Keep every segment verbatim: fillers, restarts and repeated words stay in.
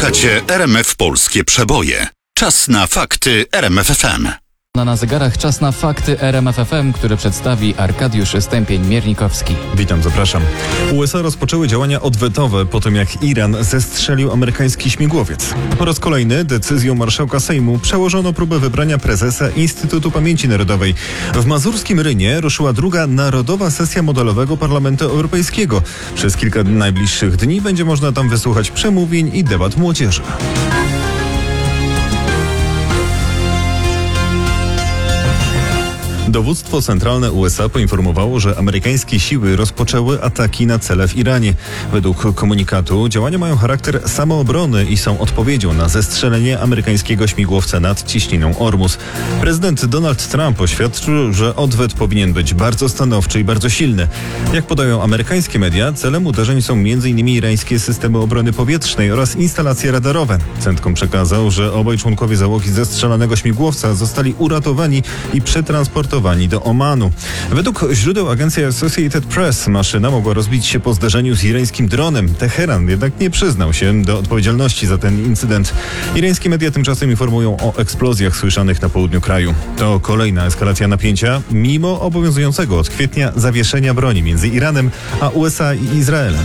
Słuchacie R M F Polskie Przeboje. Czas na fakty R M F F M. Na, na zegarach czas na fakty R M F F M, które przedstawi Arkadiusz Stępień-Miernikowski. Witam, zapraszam. U S A rozpoczęły działania odwetowe po tym, jak Iran zestrzelił amerykański śmigłowiec. Po raz kolejny decyzją marszałka Sejmu przełożono próbę wybrania prezesa Instytutu Pamięci Narodowej. W mazurskim Rynie ruszyła druga narodowa sesja modelowego Parlamentu Europejskiego. Przez kilka najbliższych dni będzie można tam wysłuchać przemówień i debat młodzieży. Dowództwo centralne U S A poinformowało, że amerykańskie siły rozpoczęły ataki na cele w Iranie. Według komunikatu działania mają charakter samoobrony i są odpowiedzią na zestrzelenie amerykańskiego śmigłowca nad ciśniną Ormus. Prezydent Donald Trump oświadczył, że odwet powinien być bardzo stanowczy i bardzo silny. Jak podają amerykańskie media, celem uderzeń są między innymi irańskie systemy obrony powietrznej oraz instalacje radarowe. Centcom przekazał, że obaj członkowie załogi zestrzelanego śmigłowca zostali uratowani i przetransportowani do Omanu. Według źródeł agencji Associated Press maszyna mogła rozbić się po zderzeniu z irańskim dronem. Teheran jednak nie przyznał się do odpowiedzialności za ten incydent. Irańskie media tymczasem informują o eksplozjach słyszanych na południu kraju. To kolejna eskalacja napięcia, mimo obowiązującego od kwietnia zawieszenia broni między Iranem a U S A i Izraelem.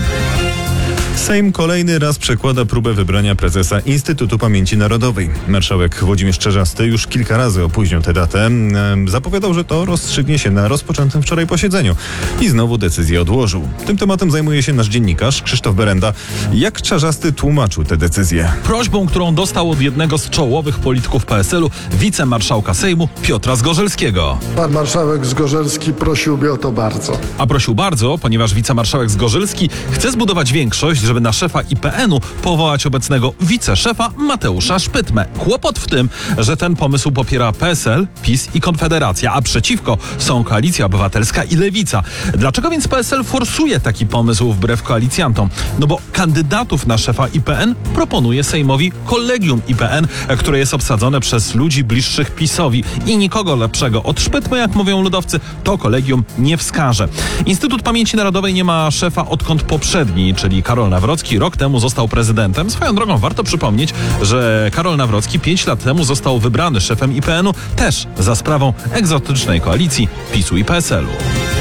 Sejm kolejny raz przekłada próbę wybrania prezesa Instytutu Pamięci Narodowej. Marszałek Włodzimierz Czarzasty już kilka razy opóźnił tę datę. Zapowiadał, że to rozstrzygnie się na rozpoczętym wczoraj posiedzeniu i znowu decyzję odłożył. Tym tematem zajmuje się nasz dziennikarz Krzysztof Berenda. Jak Czarzasty tłumaczył tę decyzję? Prośbą, którą dostał od jednego z czołowych polityków P S L-u, wicemarszałka Sejmu Piotra Zgorzelskiego. Pan marszałek Zgorzelski prosiłby o to bardzo. A prosił bardzo, ponieważ wicemarszałek Zgorzelski chce zbudować większość, żeby na szefa I P N-u powołać obecnego wiceszefa Mateusza Szpytmę. Kłopot w tym, że ten pomysł popiera P S L, PiS i Konfederacja, a przeciwko są Koalicja Obywatelska i Lewica. Dlaczego więc P S L forsuje taki pomysł wbrew koalicjantom? No bo kandydatów na szefa I P N proponuje Sejmowi Kolegium I P N, które jest obsadzone przez ludzi bliższych PiS-owi i nikogo lepszego od Szpytmy, jak mówią ludowcy, to kolegium nie wskaże. Instytut Pamięci Narodowej nie ma szefa odkąd poprzedni, czyli Karol Nawrocki rok temu został prezydentem. Swoją drogą warto przypomnieć, że Karol Nawrocki pięć lat temu został wybrany szefem I P N-u też za sprawą egzotycznej koalicji PiS-u i P S L-u.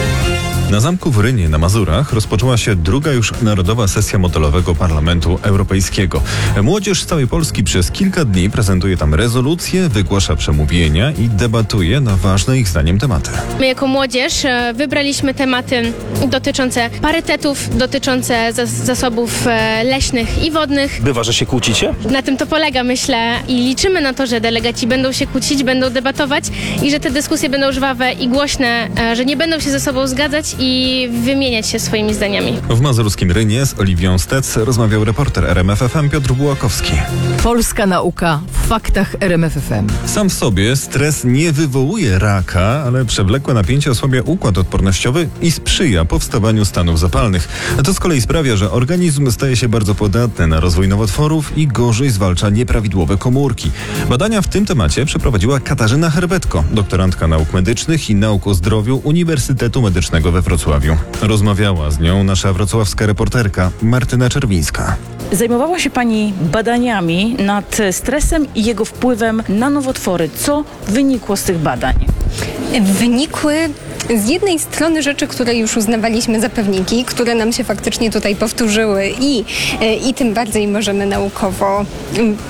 Na zamku w Rynie na Mazurach rozpoczęła się druga już narodowa sesja modelowego Parlamentu Europejskiego. Młodzież z całej Polski przez kilka dni prezentuje tam rezolucje, wygłasza przemówienia i debatuje na ważne ich zdaniem tematy. My jako młodzież e, wybraliśmy tematy dotyczące parytetów, dotyczące zas- zasobów e, leśnych i wodnych. Bywa, że się kłócicie? Na tym to polega, myślę, i liczymy na to, że delegaci będą się kłócić, będą debatować i że te dyskusje będą żwawe i głośne, e, że nie będą się ze sobą zgadzać i wymieniać się swoimi zdaniami. W mazurskim Rynie z Oliwią Stec rozmawiał reporter R M F F M Piotr Bułakowski. Polska nauka w faktach R M F F M. Sam w sobie stres nie wywołuje raka, ale przewlekłe napięcie osłabia układ odpornościowy i sprzyja powstawaniu stanów zapalnych. To z kolei sprawia, że organizm staje się bardzo podatny na rozwój nowotworów i gorzej zwalcza nieprawidłowe komórki. Badania w tym temacie przeprowadziła Katarzyna Herbetko, doktorantka nauk medycznych i nauk o zdrowiu Uniwersytetu Medycznego we Wrocławiu. Rozmawiała z nią nasza wrocławska reporterka Martyna Czerwińska. Zajmowała się Pani badaniami nad stresem i jego wpływem na nowotwory. Co wynikło z tych badań? Wynikły z jednej strony rzeczy, które już uznawaliśmy za pewniki, które nam się faktycznie tutaj powtórzyły i, i tym bardziej możemy naukowo